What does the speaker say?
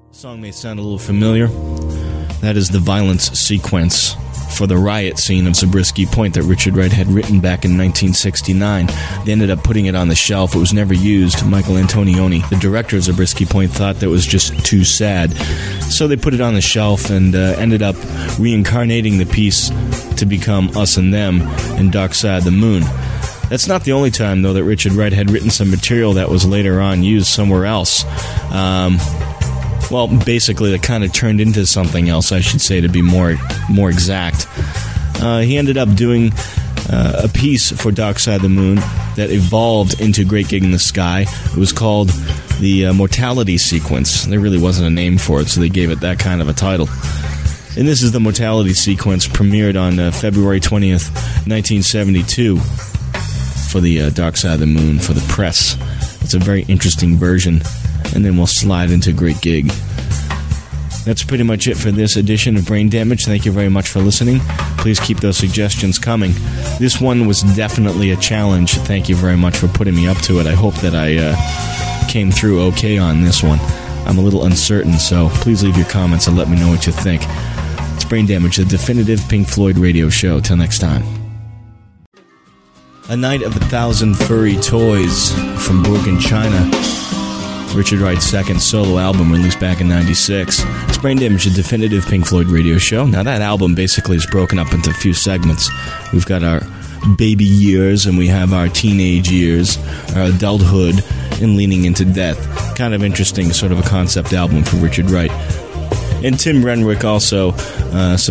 Song may sound a little familiar. That is the violence sequence for the riot scene of Zabriskie Point that Richard Wright had written back in 1969. They ended up putting it on the shelf. It was never used. Michael Antonioni, the director of Zabriskie Point, thought that was just too sad. So they put it on the shelf and ended up reincarnating the piece to become Us and Them and Dark Side of the Moon. That's not the only time, though, that Richard Wright had written some material that was later on used somewhere else. Well, basically, it kind of turned into something else, I should say, to be more exact. He ended up doing a piece for Dark Side of the Moon that evolved into Great Gig in the Sky. It was called the Mortality Sequence. There really wasn't a name for it, so they gave it that kind of a title. And this is the Mortality Sequence, premiered on February 20th, 1972, for the Dark Side of the Moon, for the press. It's a very interesting version. And then we'll slide into Great Gig. That's pretty much it for this edition of Brain Damage. Thank you very much for listening. Please keep those suggestions coming. This one was definitely a challenge. Thank you very much for putting me up to it. I hope that I came through okay on this one. I'm a little uncertain, so please leave your comments and let me know what you think. It's Brain Damage, the definitive Pink Floyd radio show. Till next time. A Night of 1,000 Furry Toys from Broken China. Richard Wright's second solo album, released back in '96. It's Brain Damage, a definitive Pink Floyd radio show. Now, that album basically is broken up into a few segments. We've got our baby years, and we have our teenage years, our adulthood, and leaning into death. Kind of interesting, sort of a concept album for Richard Wright. And Tim Renwick also